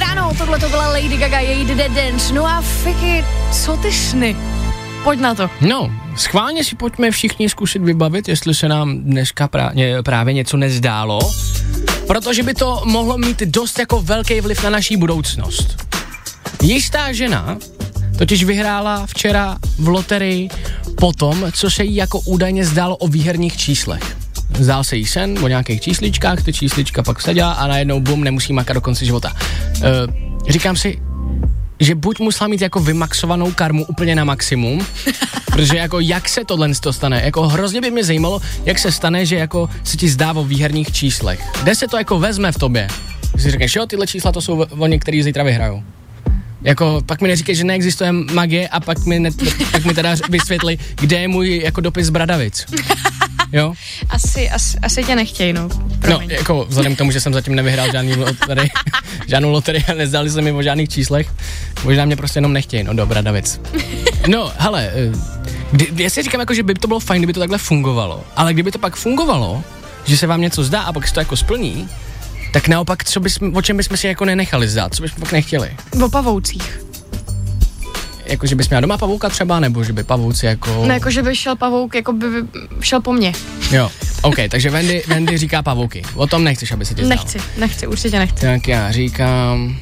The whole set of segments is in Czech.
ráno, tohle to byla Lady Gaga, její Dead Dance. No a Fiky, co ty sny? Pojď na to. No, schválně si pojďme všichni zkusit vybavit, jestli se nám dneska právě něco nezdálo, protože by to mohlo mít dost jako velký vliv na naší budoucnost. Jistá žena totiž vyhrála včera v loterii po tom, co se jí jako údajně zdálo o výherních číslech. Zdál se jí sen o nějakých čísličkách, ty číslička pak vsadila a najednou bum, nemusí makat do konce života. Říkám si, že buď musela mít jako vymaxovanou karmu úplně na maximum, protože jako jak se tohle stane, jako hrozně by mě zajímalo, jak se stane, že jako se ti zdá o výherních číslech. Kde se to jako vezme v tobě? Když si řekneš, jo, tyhle čísla to jsou oni, který zítra vyhrajou. Jako, pak mi neříkej, že neexistuje magie a pak mi teda vysvětli, kde je můj jako dopis z Bradavic. Jo? Asi tě nechtějí, no. Promiň. No, jako vzhledem k tomu, že jsem zatím nevyhrál žádnou loterii a nezdali se mi o žádných číslech, možná mě prostě jenom nechtějí, no do Bradavic. No, hele, já si říkám jako, že by to bylo fajn, kdyby to takhle fungovalo, ale kdyby to pak fungovalo, že se vám něco zdá a pak se to jako splní, tak naopak, o čem bychom si jako nenechali zdát, co bychom pak nechtěli? O pavoucích. Jako, že bys měla doma pavouka třeba, nebo že by pavouci jako... No, jako, že by šel pavouk, jako by šel po mně. Jo, OK, takže Wendy říká pavouky. O tom nechceš, aby se ti stalo. Nechci, určitě nechci. Tak já říkám...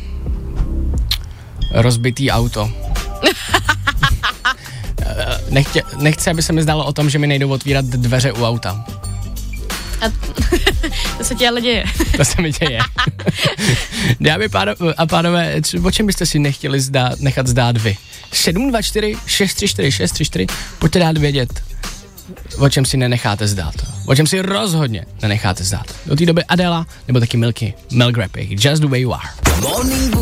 rozbitý auto. Nechci, aby se mi zdálo o tom, že mi nejdou otvírat dveře u auta. A to se ti ale děje. To se mi děje. Dámy a pánové, o čem byste si nechtěli nechat zdát vy? 724 634 634, pojďte dát vědět, o čem si nenecháte zdát. O čem si rozhodně nenecháte zdát. Do té doby Adela, nebo taky Mel Grape, Just the Way You Are.